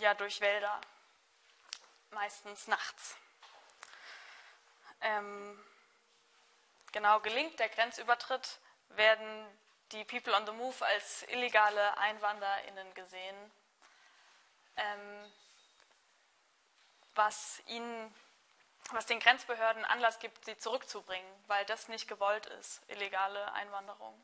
ja durch Wälder, meistens nachts. Genau, gelingt der Grenzübertritt, werden die People on the Move als illegale EinwanderInnen gesehen, was den Grenzbehörden Anlass gibt, sie zurückzubringen, weil das nicht gewollt ist, illegale Einwanderung.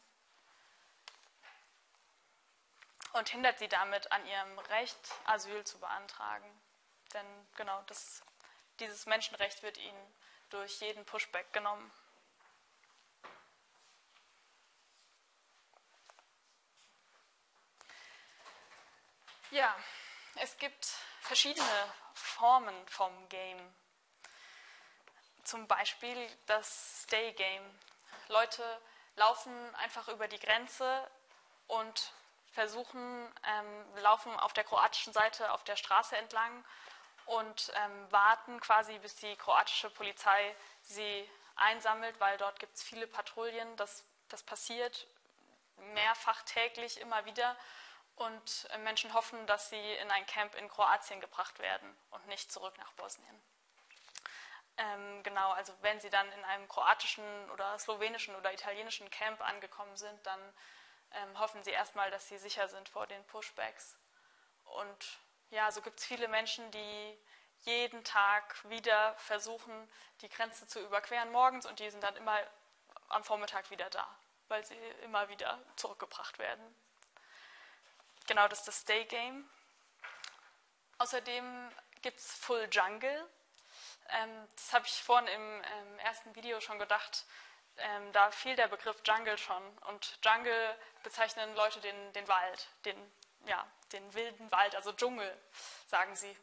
Und hindert sie damit an ihrem Recht, Asyl zu beantragen. Denn genau, dieses Menschenrecht wird ihnen durch jeden Pushback genommen. Ja, es gibt verschiedene Formen vom Game. Zum Beispiel das Stay Game. Leute laufen einfach über die Grenze und laufen auf der kroatischen Seite auf der Straße entlang und warten quasi, bis die kroatische Polizei sie einsammelt, weil dort gibt es viele Patrouillen. Das passiert mehrfach täglich immer wieder und Menschen hoffen, dass sie in ein Camp in Kroatien gebracht werden und nicht zurück nach Bosnien. Genau, also wenn sie dann in einem kroatischen oder slowenischen oder italienischen Camp angekommen sind, dann hoffen sie erstmal, dass sie sicher sind vor den Pushbacks. Und ja, so gibt es viele Menschen, die jeden Tag wieder versuchen, die Grenze zu überqueren morgens und die sind dann immer am Vormittag wieder da, weil sie immer wieder zurückgebracht werden. Genau, das ist das Stay Game. Außerdem gibt es Full Jungle. Das habe ich vorhin im ersten Video schon gedacht. Da fiel der Begriff Jungle schon. Und Jungle bezeichnen Leute den Wald, den wilden Wald, also Dschungel, sagen sie.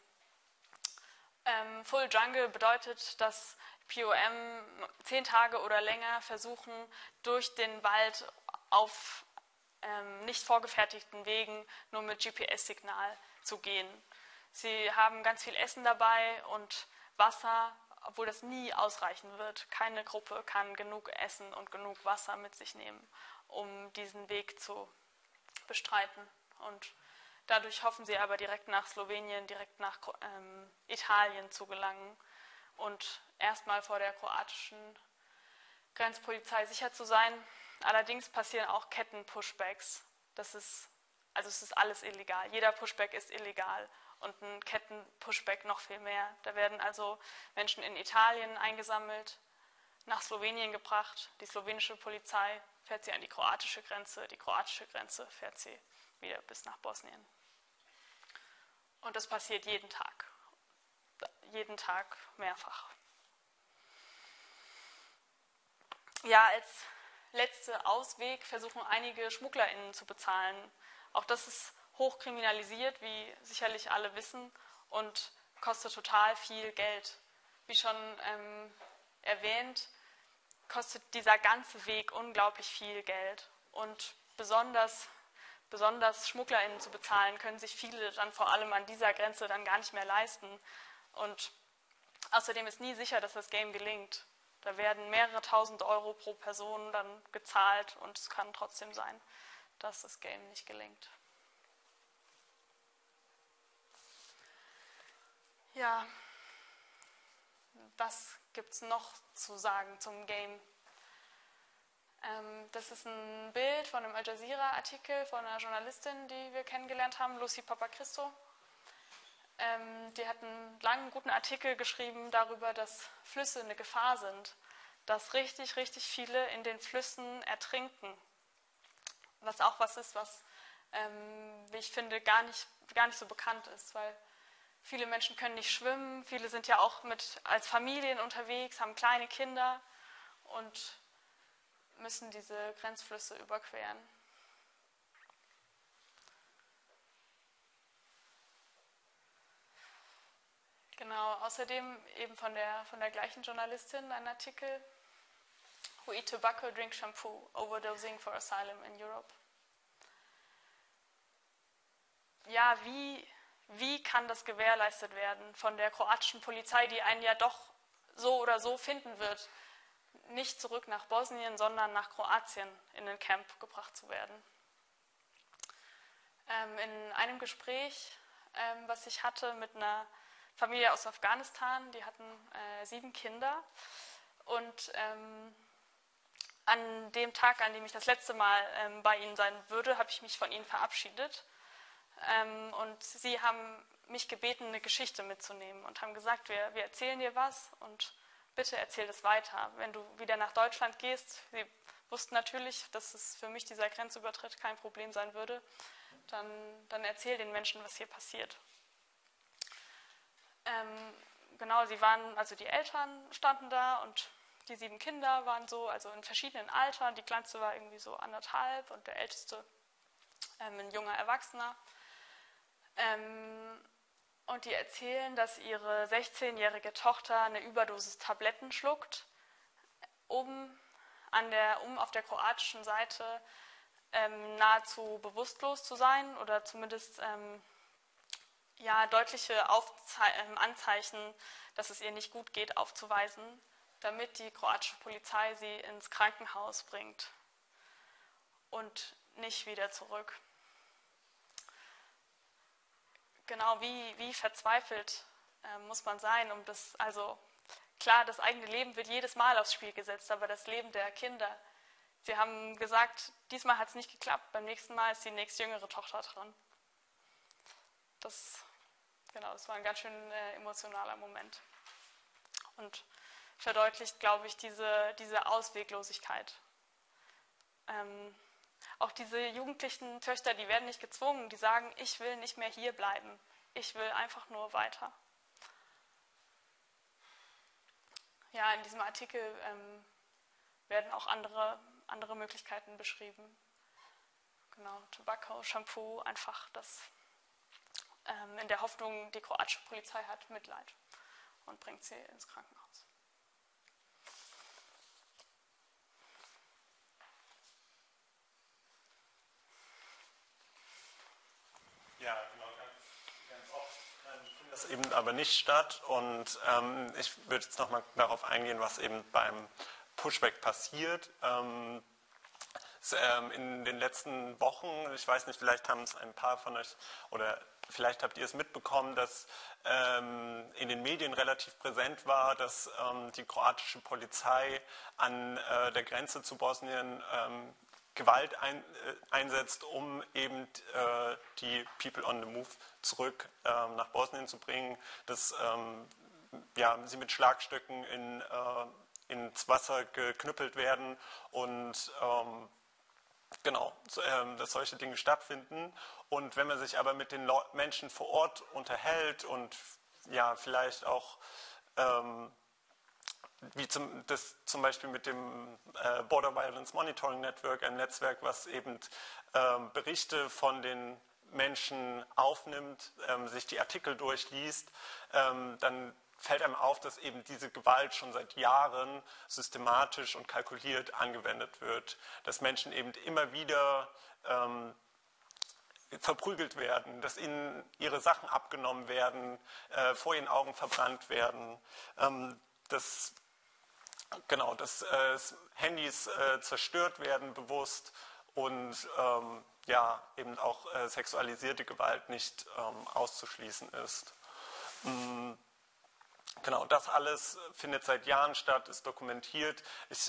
Full Jungle bedeutet, dass POM 10 Tage oder länger versuchen, durch den Wald auf nicht vorgefertigten Wegen nur mit GPS-Signal zu gehen. Sie haben ganz viel Essen dabei und Wasser, obwohl das nie ausreichen wird. Keine Gruppe kann genug Essen und genug Wasser mit sich nehmen, um diesen Weg zu bestreiten. Und dadurch hoffen sie aber direkt nach Slowenien, direkt nach Italien zu gelangen und erstmal vor der kroatischen Grenzpolizei sicher zu sein. Allerdings passieren auch Ketten-Pushbacks. Es ist alles illegal. Jeder Pushback ist illegal. Und ein Ketten-Pushback noch viel mehr. Da werden also Menschen in Italien eingesammelt, nach Slowenien gebracht. Die slowenische Polizei fährt sie an die kroatische Grenze fährt sie wieder bis nach Bosnien. Und das passiert jeden Tag mehrfach. Ja, als letzter Ausweg versuchen einige SchmugglerInnen zu bezahlen. Auch das ist hochkriminalisiert, wie sicherlich alle wissen, und kostet total viel Geld. Wie schon erwähnt, kostet dieser ganze Weg unglaublich viel Geld. Und besonders SchmugglerInnen zu bezahlen, können sich viele dann vor allem an dieser Grenze dann gar nicht mehr leisten. Und außerdem ist nie sicher, dass das Game gelingt. Da werden mehrere tausend Euro pro Person dann gezahlt und es kann trotzdem sein, dass das Game nicht gelingt. Ja, was gibt es noch zu sagen zum Game? Das ist ein Bild von einem Al Jazeera-Artikel von einer Journalistin, die wir kennengelernt haben, Lucy Papachristou. Die hat einen langen, guten Artikel geschrieben darüber, dass Flüsse eine Gefahr sind, dass richtig, richtig viele in den Flüssen ertrinken. Was auch was ist, was, wie ich finde, gar nicht so bekannt ist, weil viele Menschen können nicht schwimmen, viele sind ja auch als Familien unterwegs, haben kleine Kinder und müssen diese Grenzflüsse überqueren. Genau, außerdem eben von der gleichen Journalistin ein Artikel, Who Eat Tobacco, Drink Shampoo, Overdosing for Asylum in Europe. Ja, wie kann das gewährleistet werden von der kroatischen Polizei, die einen ja doch so oder so finden wird, nicht zurück nach Bosnien, sondern nach Kroatien in ein Camp gebracht zu werden? In einem Gespräch was ich hatte mit einer Familie aus Afghanistan. Die hatten 7 Kinder. Und an dem Tag, an dem ich das letzte Mal bei ihnen sein würde, habe ich mich von ihnen verabschiedet. Und sie haben mich gebeten, eine Geschichte mitzunehmen und haben gesagt, wir erzählen dir was und bitte erzähl das weiter. Wenn du wieder nach Deutschland gehst, sie wussten natürlich, dass es für mich dieser Grenzübertritt kein Problem sein würde, dann erzähl den Menschen, was hier passiert. Genau, also die Eltern standen da und die 7 Kinder waren so, also in verschiedenen Altern. Die kleinste war irgendwie so 1,5 und der älteste ein junger Erwachsener. Und die erzählen, dass ihre 16-jährige Tochter eine Überdosis Tabletten schluckt, um auf der kroatischen Seite nahezu bewusstlos zu sein oder zumindest deutliche Anzeichen, dass es ihr nicht gut geht, aufzuweisen, damit die kroatische Polizei sie ins Krankenhaus bringt und nicht wieder zurück. Genau, wie verzweifelt muss man sein, also klar, das eigene Leben wird jedes Mal aufs Spiel gesetzt, aber das Leben der Kinder. Sie haben gesagt, diesmal hat es nicht geklappt, beim nächsten Mal ist die nächstjüngere Tochter dran. Das war ein ganz schön emotionaler Moment. Und verdeutlicht, glaube ich, diese Ausweglosigkeit. Auch diese jugendlichen Töchter, die werden nicht gezwungen, die sagen, ich will nicht mehr hier bleiben, ich will einfach nur weiter. Ja, in diesem Artikel werden auch andere Möglichkeiten beschrieben. Genau, Tobacco, Shampoo, einfach das in der Hoffnung, die kroatische Polizei hat Mitleid und bringt sie ins Krankenhaus. Ja, genau, ganz oft findet das eben aber nicht statt und ich würde jetzt nochmal darauf eingehen, was eben beim Pushback passiert. In den letzten Wochen, ich weiß nicht, vielleicht haben es ein paar von euch oder vielleicht habt ihr es mitbekommen, dass in den Medien relativ präsent war, dass die kroatische Polizei an der Grenze zu Bosnien Gewalt einsetzt, um eben die People on the Move zurück nach Bosnien zu bringen, dass sie mit Schlagstöcken ins Wasser geknüppelt werden und dass solche Dinge stattfinden. Und wenn man sich aber mit den Menschen vor Ort unterhält und ja, vielleicht auch zum Beispiel mit dem Border Violence Monitoring Network, ein Netzwerk, was eben Berichte von den Menschen aufnimmt, sich die Artikel durchliest, dann fällt einem auf, dass eben diese Gewalt schon seit Jahren systematisch und kalkuliert angewendet wird, dass Menschen eben immer wieder verprügelt werden, dass ihnen ihre Sachen abgenommen werden, vor ihren Augen verbrannt werden, dass Handys zerstört werden bewusst und eben auch sexualisierte Gewalt nicht auszuschließen ist. Genau, das alles findet seit Jahren statt, ist dokumentiert.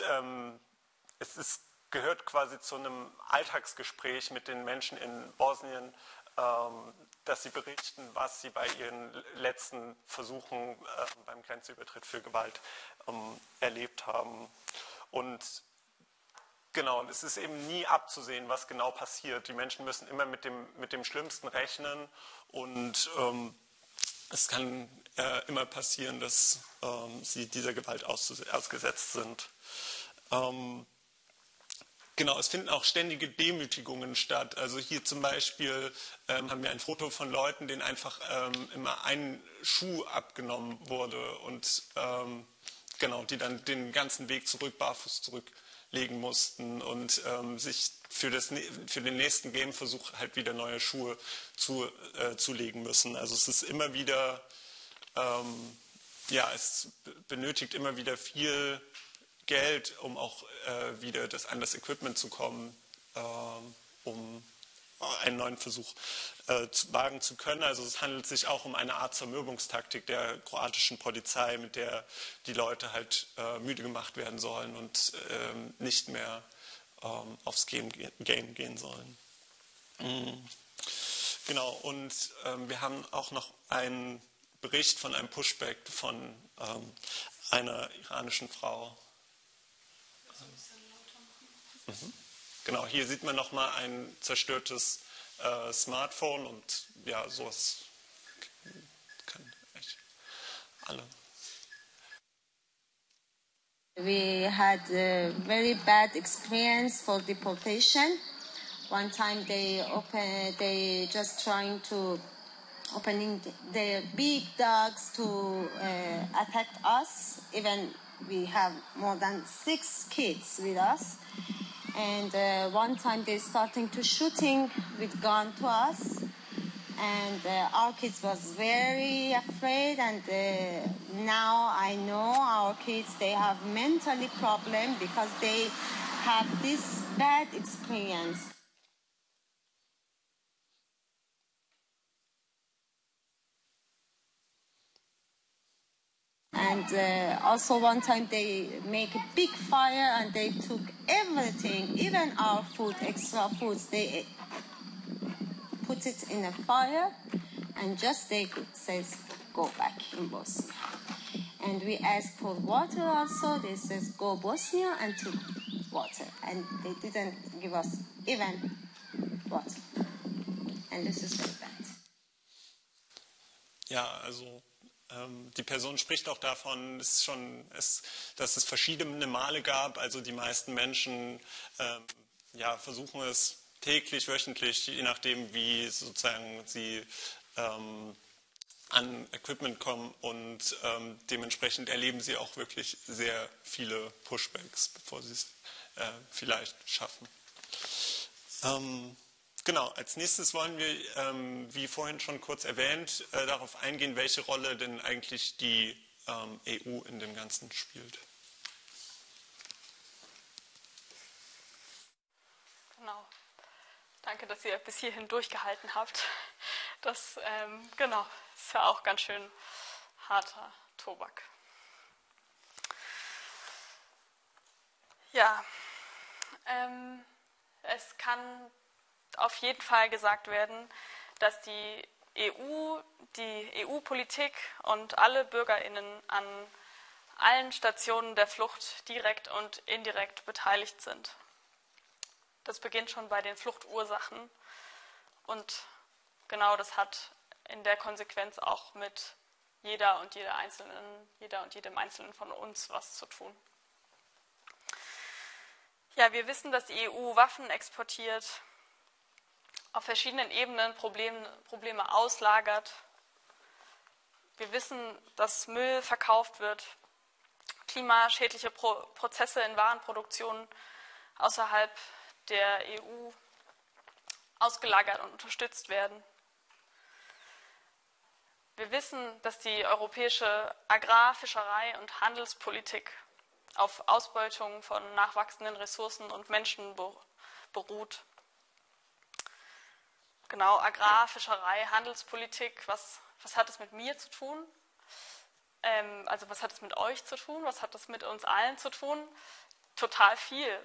Gehört quasi zu einem Alltagsgespräch mit den Menschen in Bosnien, dass sie berichten, was sie bei ihren letzten Versuchen beim Grenzübertritt für Gewalt erlebt haben. Und genau, es ist eben nie abzusehen, was genau passiert. Die Menschen müssen immer mit dem Schlimmsten rechnen und es kann immer passieren, dass sie dieser Gewalt ausgesetzt sind. Genau, es finden auch ständige Demütigungen statt. Also hier zum Beispiel haben wir ein Foto von Leuten, denen einfach immer ein Schuh abgenommen wurde und die dann den ganzen Weg barfuß zurücklegen mussten und sich für den nächsten Gameversuch halt wieder neue Schuhe zulegen müssen. Also es ist immer wieder, es benötigt immer wieder viel Geld, um auch wieder an das Equipment zu kommen, um einen neuen Versuch wagen zu können. Also es handelt sich auch um eine Art Zermürbungstaktik der kroatischen Polizei, mit der die Leute halt müde gemacht werden sollen und nicht mehr aufs Game gehen sollen. Genau, und wir haben auch noch einen Bericht von einem Pushback von einer iranischen Frau. Genau, hier sieht man nochmal ein zerstörtes Smartphone und ja, sowas kann echt alle. We had a very bad experience for deportation. One time they just trying to opening their big dogs to attack us. Even we have more than 6 kids with us. And one time they starting to shooting with gun to us. And our kids was very afraid, and now I know our kids, they have mentally problem because they have this bad experience. And also one time they make a big fire and they took everything, even our food, extra foods, they put it in a fire and just they says go back in Bosnia. And we asked for water also, they says go Bosnia and took water, and they didn't give us even water. And this is very bad. Ja, also die Person spricht auch davon, dass es verschiedene Male gab. Also die meisten Menschen versuchen es täglich, wöchentlich, je nachdem, wie sozusagen sie an Equipment kommen, und dementsprechend erleben sie auch wirklich sehr viele Pushbacks, bevor sie es vielleicht schaffen. Genau, als nächstes wollen wir, wie vorhin schon kurz erwähnt, darauf eingehen, welche Rolle denn eigentlich die EU in dem Ganzen spielt. Genau. Danke, dass ihr bis hierhin durchgehalten habt. Das, genau, ist ja auch ganz schön harter Tobak. Ja, es kann auf jeden Fall gesagt werden, dass die EU-Politik und alle BürgerInnen an allen Stationen der Flucht direkt und indirekt beteiligt sind. Das beginnt schon bei den Fluchtursachen, und genau das hat in der Konsequenz auch mit jeder und jedem Einzelnen von uns was zu tun. Ja, wir wissen, dass die EU Waffen exportiert, auf verschiedenen Ebenen Probleme auslagert. Wir wissen, dass Müll verkauft wird, klimaschädliche Prozesse in Warenproduktion außerhalb der EU ausgelagert und unterstützt werden. Wir wissen, dass die europäische Agrar-, Fischerei- und Handelspolitik auf Ausbeutung von nachwachsenden Ressourcen und Menschen beruht. Genau, Agrar-, Fischerei-, Handelspolitik, was hat es mit mir zu tun? Also was hat es mit euch zu tun? Was hat es mit uns allen zu tun? Total viel.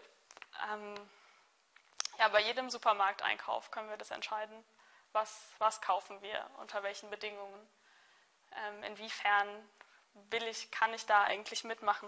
Ja, bei jedem Supermarkteinkauf können wir das entscheiden. Was kaufen wir, unter welchen Bedingungen? Inwiefern kann ich da eigentlich mitmachen?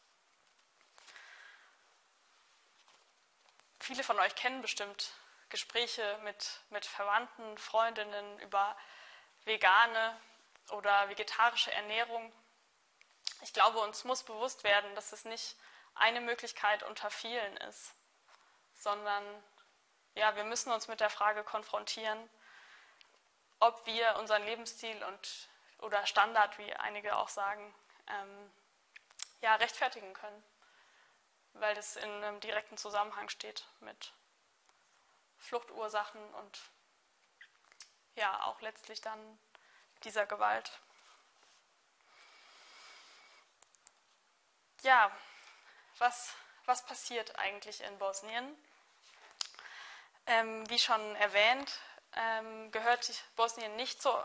Viele von euch kennen bestimmt Gespräche mit Verwandten, Freundinnen über vegane oder vegetarische Ernährung. Ich glaube, uns muss bewusst werden, dass es nicht eine Möglichkeit unter vielen ist, sondern ja, wir müssen uns mit der Frage konfrontieren, ob wir unseren Lebensstil oder Standard, wie einige auch sagen, rechtfertigen können, weil das in einem direkten Zusammenhang steht mit Fluchtursachen und ja auch letztlich dann dieser Gewalt. Ja, was passiert eigentlich in Bosnien? Wie schon erwähnt, gehört Bosnien nicht zur